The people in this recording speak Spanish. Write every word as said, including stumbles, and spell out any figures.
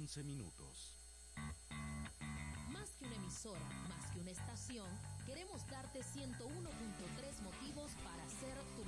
once minutos. Más que una emisora, más que una estación, queremos darte ciento uno punto tres motivos para ser tu